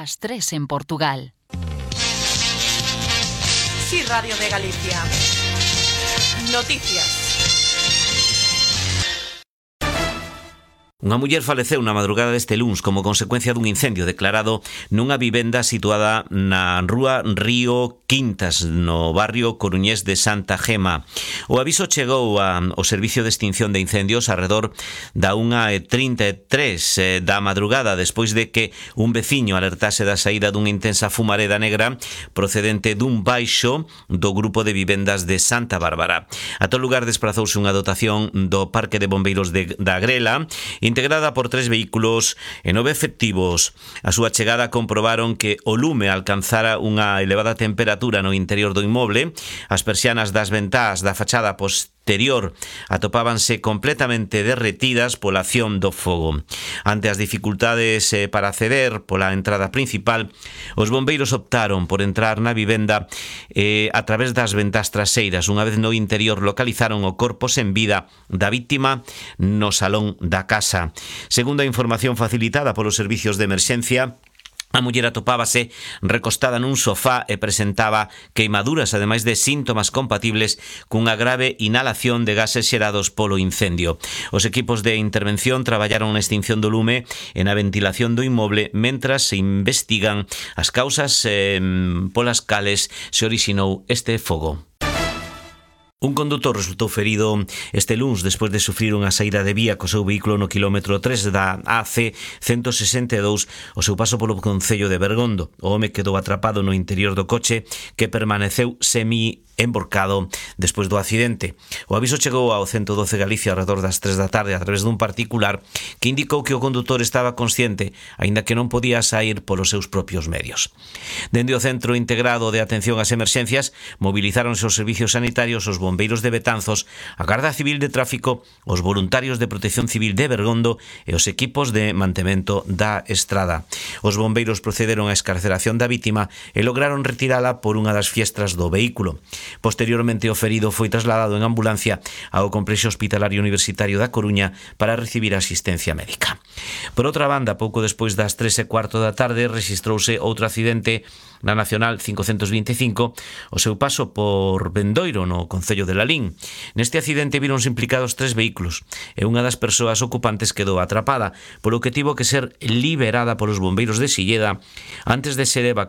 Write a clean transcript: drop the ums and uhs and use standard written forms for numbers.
As 3 en Portugal. Sí, Radio de Galicia. Noticias. Unha muller faleceu na madrugada deste luns como consecuencia dun incendio declarado nunha vivenda situada na rúa Río Quintas, no barrio coruñés de Santa Gema. O aviso chegou ao Servicio de Extinción de Incendios arredor da 1:33 da madrugada, despois de que un veciño alertase da saída dunha intensa fumareda negra procedente dun baixo do grupo de vivendas de Santa Bárbara. A tal lugar desprazouse unha dotación do Parque de Bombeiros da Grela, integrada por 3 vehículos e 9 efectivos. A súa chegada comprobaron que o lume alcanzara unha elevada temperatura no interior do inmoble. As persianas das ventás da fachada posterior atopábanse completamente derretidas pola acción do fogo. Ante as dificultades para acceder pola entrada principal, os bombeiros optaron por entrar na vivenda a través das ventás traseiras. Unha vez no interior localizaron o corpo sen vida da víctima no salón da casa. Segundo a información facilitada polos servicios de emerxencia, a muller atopábase recostada nun sofá e presentaba queimaduras, ademais de síntomas compatibles cunha grave inhalación de gases xerados polo incendio. Os equipos de intervención traballaron na extinción do lume e na ventilación do inmoble mentras se investigan as causas polas cales se orixinou este fogo. Un condutor resultou ferido este luns despois de sufrir unha saída de vía co seu vehículo no quilómetro 3 da AC 162 o seu paso polo concello de Bergondo. O home quedou atrapado no interior do coche que permaneceu emborcado despois do accidente. O aviso chegou ao 112 Galicia alrededor das 3 da tarde a través dun particular que indicou que o condutor estaba consciente, aínda que non podía sair polos seus propios medios. Dende o Centro Integrado de Atención ás Emerxencias movilizáronse os servicios sanitarios, os bombeiros de Betanzos, a Garda Civil de Tráfico, os voluntarios de Protección Civil de Bergondo e os equipos de mantemento da estrada. Os bombeiros procederon á escarceración da vítima e lograron retirala por unha das fiestras do vehículo. Posteriormente, o ferido foi trasladado en ambulancia ao Complexo Hospitalario Universitario da Coruña para recibir asistencia médica. Por outra banda, pouco despois das 3:15 da tarde, rexistrouse outro accidente na Nacional 525 o seu paso por Bendoiro, no concello de Lalín. Neste accidente víronse implicados 3 vehículos e unha das persoas ocupantes quedou atrapada, polo que tivo que ser liberada polos bombeiros de Silleda antes de ser evacuada